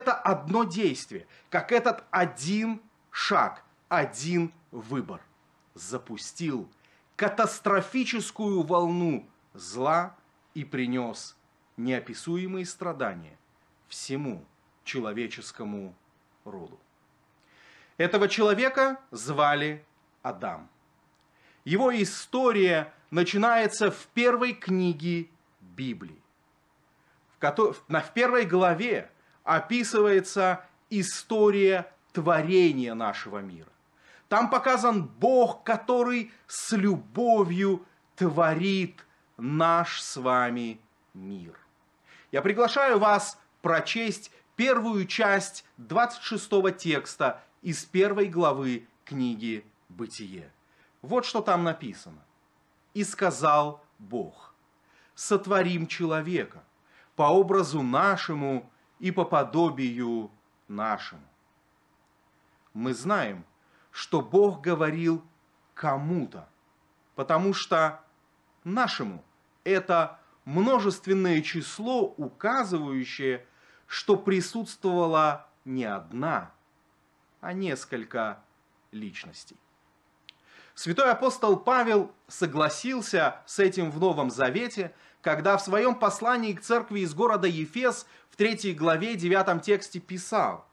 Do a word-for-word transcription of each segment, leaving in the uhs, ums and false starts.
это одно действие, как этот один шаг, один выбор запустил катастрофическую волну зла и принес неописуемые страдания всему человеческому роду. Этого человека звали Адам. Его история начинается в первой книге Библии. В первой главе описывается история творения нашего мира. Там показан Бог, который с любовью творит наш с вами мир. Я приглашаю вас прочесть первую часть двадцать шестого текста из первой главы книги «Бытие». Вот что там написано. «И сказал Бог: сотворим человека по образу нашему и по подобию нашему». Мы знаем, что Бог говорил кому-то, потому что нашему это множественное число, указывающее, что присутствовала не одна, а несколько личностей. Святой апостол Павел согласился с этим в Новом Завете, когда в своем послании к церкви из города Ефес в третьей главе девятом тексте писал: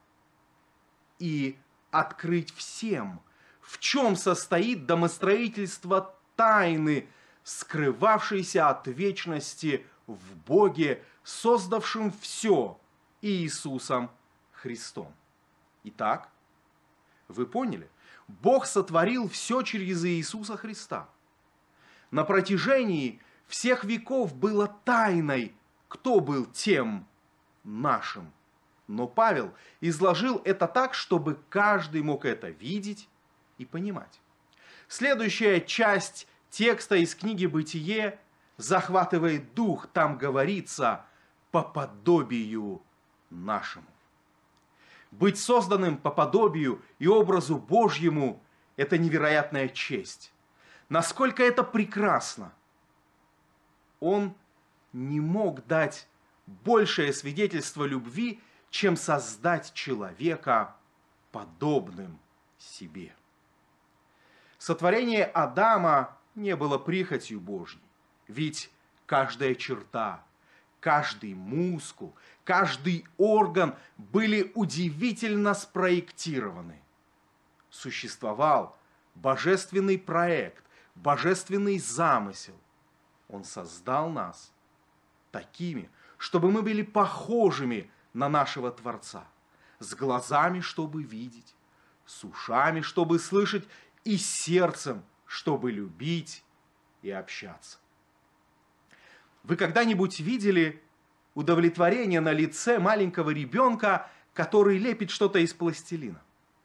«И открыть всем, в чем состоит домостроительство тайны, скрывавшейся от вечности в Боге, создавшем все, Иисусом Христом». Итак, вы поняли? Бог сотворил все через Иисуса Христа. На протяжении всех веков было тайной, кто был тем нашим. Но Павел изложил это так, чтобы каждый мог это видеть и понимать. Следующая часть текста из книги «Бытие» захватывает дух. Там говорится «по подобию нашему». Быть созданным по подобию и образу Божьему – это невероятная честь. Насколько это прекрасно! Он не мог дать большее свидетельство любви, чем создать человека подобным себе. Сотворение Адама не было прихотью Божьей, ведь каждая черта, каждый мускул, каждый орган были удивительно спроектированы. Существовал божественный проект, божественный замысел. Он создал нас такими, чтобы мы были похожими на нашего Творца, с глазами, чтобы видеть, с ушами, чтобы слышать, и сердцем, чтобы любить и общаться. Вы когда-нибудь видели удовлетворение на лице маленького ребенка, который лепит что-то из пластилина?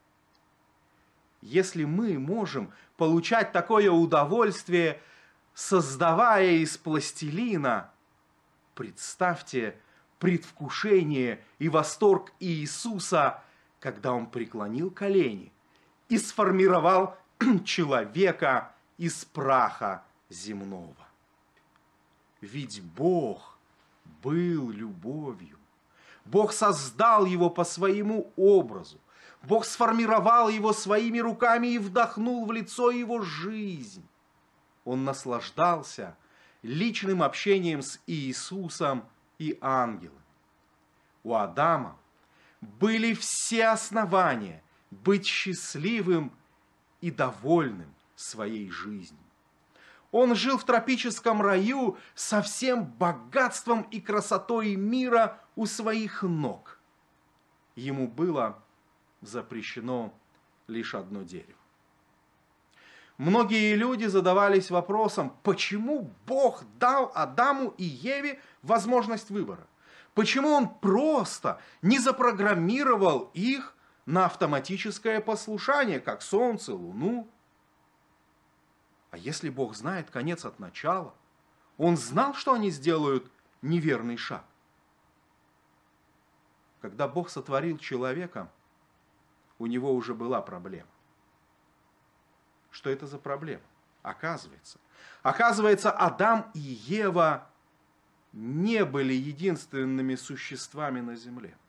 Если мы можем получать такое удовольствие, создавая из пластилина, представьте предвкушение и восторг Иисуса, когда Он преклонил колени и сформировал человека из праха земного. Ведь Бог был любовью. Бог создал его по своему образу. Бог сформировал его своими руками и вдохнул в лицо его жизнь. Он наслаждался личным общением с Иисусом и ангелами. У Адама были все основания быть счастливым и довольным своей жизнью. Он жил в тропическом раю со всем богатством и красотой мира у своих ног. Ему было запрещено лишь одно дерево. Многие люди задавались вопросом, почему Бог дал Адаму и Еве возможность выбора? Почему Он просто не запрограммировал их на автоматическое послушание, как солнце, луну? А если Бог знает конец от начала, Он знал, что они сделают неверный шаг. Когда Бог сотворил человека, у него уже была проблема. Что это за проблема? Оказывается, оказывается, Адам и Ева не были единственными существами на земле.